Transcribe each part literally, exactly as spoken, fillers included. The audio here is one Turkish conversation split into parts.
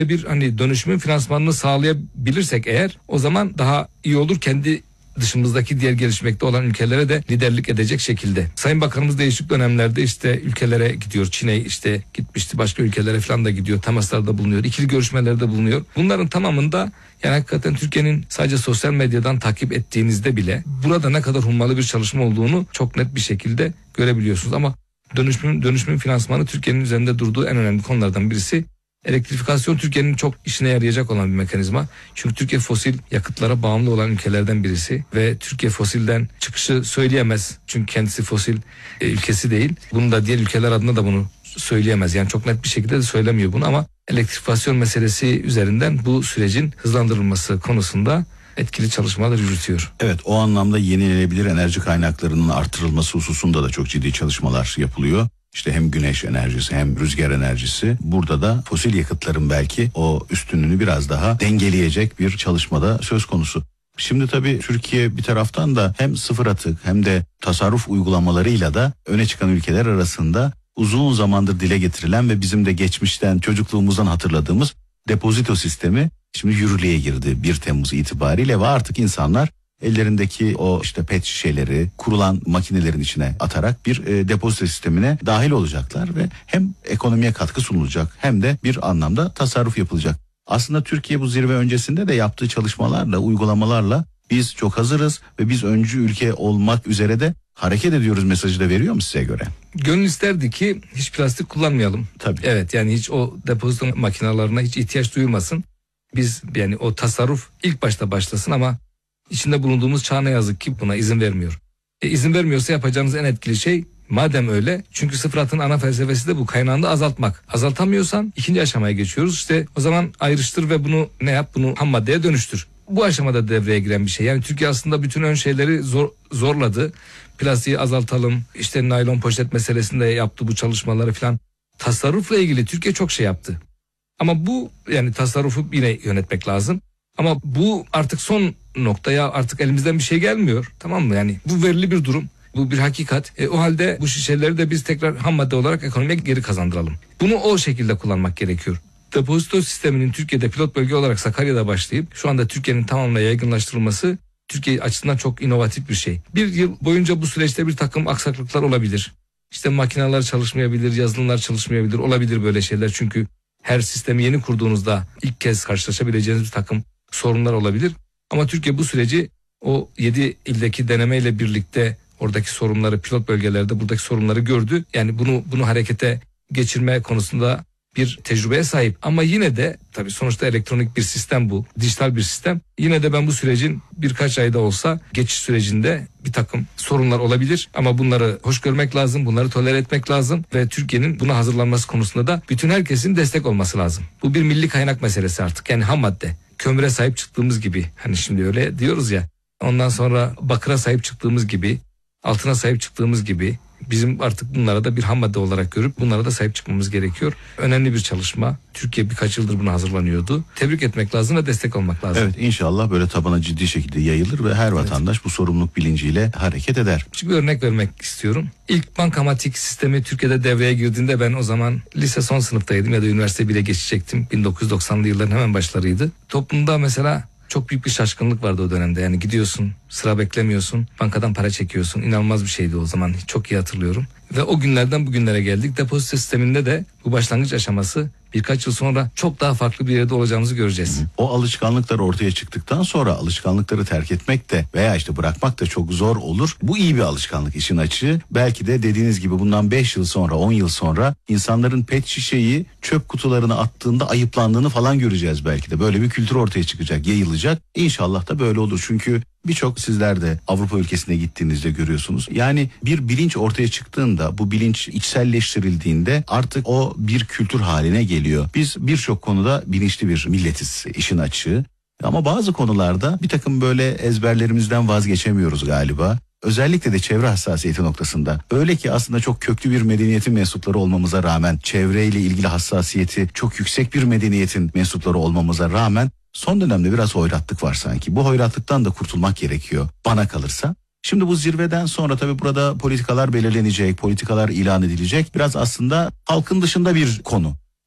bir hani dönüşümün finansmanını sağlayabilirsek eğer, o zaman daha iyi olur. Kendi dışımızdaki diğer gelişmekte olan ülkelere de liderlik edecek şekilde. Sayın Bakanımız değişik dönemlerde işte ülkelere gidiyor. Çin'e işte gitmişti, başka ülkelere falan da gidiyor. Temaslarda bulunuyor. İkili görüşmelerde bulunuyor. Bunların tamamında yani hakikaten Türkiye'nin sadece sosyal medyadan takip ettiğinizde bile burada ne kadar hummalı bir çalışma olduğunu çok net bir şekilde görebiliyorsunuz. Ama dönüşümün, dönüşümün finansmanı Türkiye'nin üzerinde durduğu en önemli konulardan birisi. Elektrifikasyon Türkiye'nin çok işine yarayacak olan bir mekanizma. Çünkü Türkiye fosil yakıtlara bağımlı olan ülkelerden birisi ve Türkiye fosilden çıkışı söyleyemez. Çünkü kendisi fosil e, ülkesi değil. Bunu da diğer ülkeler adına da bunu söyleyemez. Yani çok net bir şekilde de söylemiyor bunu, ama elektrifikasyon meselesi üzerinden bu sürecin hızlandırılması konusunda etkili çalışmalar yürütüyor. Evet, o anlamda yenilenebilir enerji kaynaklarının artırılması hususunda da çok ciddi çalışmalar yapılıyor. İşte hem güneş enerjisi hem rüzgar enerjisi, burada da fosil yakıtların belki o üstünlüğünü biraz daha dengeleyecek bir çalışmada söz konusu. Şimdi tabii Türkiye bir taraftan da hem sıfır atık hem de tasarruf uygulamalarıyla da öne çıkan ülkeler arasında uzun zamandır dile getirilen ve bizim de geçmişten çocukluğumuzdan hatırladığımız depozito sistemi şimdi yürürlüğe girdi bir Temmuz itibariyle ve artık insanlar ellerindeki o işte pet şişeleri kurulan makinelerin içine atarak bir e, depozito sistemine dahil olacaklar ve hem ekonomiye katkı sunulacak hem de bir anlamda tasarruf yapılacak. Aslında Türkiye bu zirve öncesinde de yaptığı çalışmalarla, uygulamalarla biz çok hazırız ve biz öncü ülke olmak üzere de hareket ediyoruz mesajı da veriyor mu size göre? Gönül isterdi ki hiç plastik kullanmayalım. Tabii. Evet, yani hiç o depozito makinelerine hiç ihtiyaç duyulmasın. Biz yani o tasarruf ilk başta başlasın, ama içinde bulunduğumuz çağ ne yazık ki buna izin vermiyor. E, izin vermiyorsa yapacağımız en etkili şey, madem öyle, çünkü sıfır atığın ana felsefesi de bu, kaynağını da azaltmak. Azaltamıyorsan ikinci aşamaya geçiyoruz. İşte o zaman ayrıştır ve bunu ne yap, bunu ham maddeye dönüştür. Bu aşamada devreye giren bir şey. Yani Türkiye aslında bütün ön şeyleri zor, zorladı. Plastiği azaltalım, işte naylon poşet meselesinde yaptı bu çalışmaları falan. Tasarrufla ilgili Türkiye çok şey yaptı. Ama bu, yani tasarrufu yine yönetmek lazım. Ama bu artık son noktaya, artık elimizden bir şey gelmiyor. Tamam mı? Yani bu verili bir durum. Bu bir hakikat. E, o halde bu şişeleri de biz tekrar ham madde olarak ekonomiye geri kazandıralım. Bunu o şekilde kullanmak gerekiyor. Depozito sisteminin Türkiye'de pilot bölge olarak Sakarya'da başlayıp şu anda Türkiye'nin tamamına yaygınlaştırılması Türkiye açısından çok inovatif bir şey. Bir yıl boyunca bu süreçte bir takım aksaklıklar olabilir. İşte makineler çalışmayabilir, yazılımlar çalışmayabilir, olabilir böyle şeyler. Çünkü her sistemi yeni kurduğunuzda ilk kez karşılaşabileceğiniz bir takım sorunlar olabilir. Ama Türkiye bu süreci o yedi ildeki denemeyle birlikte oradaki sorunları, pilot bölgelerde buradaki sorunları gördü. Yani bunu bunu harekete geçirme konusunda bir tecrübeye sahip. Ama yine de tabii sonuçta elektronik bir sistem bu, dijital bir sistem. Yine de ben bu sürecin birkaç ayda olsa geçiş sürecinde bir takım sorunlar olabilir. Ama bunları hoş görmek lazım, bunları tolere etmek lazım ve Türkiye'nin buna hazırlanması konusunda da bütün herkesin destek olması lazım. Bu bir milli kaynak meselesi artık, yani ham madde. Kömüre sahip çıktığımız gibi, hani şimdi öyle diyoruz ya, ondan sonra bakıra sahip çıktığımız gibi, altına sahip çıktığımız gibi bizim artık bunlara da bir ham madde olarak görüp bunlara da sahip çıkmamız gerekiyor. Önemli bir çalışma. Türkiye birkaç yıldır buna hazırlanıyordu. Tebrik etmek lazım ve destek olmak lazım. Evet, inşallah böyle tabana ciddi şekilde yayılır ve her evet. vatandaş bu sorumluluk bilinciyle hareket eder. Şimdi bir örnek vermek istiyorum. İlk bankamatik sistemi Türkiye'de devreye girdiğinde ben o zaman lise son sınıftaydım ya da üniversite bile geçecektim. bin dokuz yüz doksanlı yılların hemen başlarıydı. Toplumda mesela çok büyük bir şaşkınlık vardı o dönemde. Yani gidiyorsun, sıra beklemiyorsun, bankadan para çekiyorsun. İnanılmaz bir şeydi o zaman. Çok iyi hatırlıyorum. Ve o günlerden bugünlere geldik. Depozito sisteminde de bu başlangıç aşaması birkaç yıl sonra çok daha farklı bir yerde olacağımızı göreceğiz. O alışkanlıklar ortaya çıktıktan sonra alışkanlıkları terk etmek de veya işte bırakmak da çok zor olur. Bu iyi bir alışkanlık işin açığı. Belki de dediğiniz gibi bundan beş yıl sonra, on yıl sonra insanların pet şişeyi çöp kutularına attığında ayıplandığını falan göreceğiz belki de. Böyle bir kültür ortaya çıkacak, yayılacak. İnşallah da böyle olur. Çünkü birçok sizler de Avrupa ülkesine gittiğinizde görüyorsunuz. Yani bir bilinç ortaya çıktığında, bu bilinç içselleştirildiğinde artık o bir kültür haline geliyor. Biz birçok konuda bilinçli bir milletiz işin açığı. Ama bazı konularda bir takım böyle ezberlerimizden vazgeçemiyoruz galiba. Özellikle de çevre hassasiyeti noktasında. Öyle ki aslında çok köklü bir medeniyetin mensupları olmamıza rağmen, çevreyle ilgili hassasiyeti çok yüksek bir medeniyetin mensupları olmamıza rağmen son dönemde biraz hoyratlık var sanki. Bu hoyratlıktan da kurtulmak gerekiyor bana kalırsa. Şimdi bu zirveden sonra tabii burada politikalar belirlenecek, politikalar ilan edilecek. Biraz aslında halkın dışında bir konu.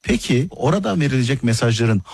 Peki oradan verilecek mesajların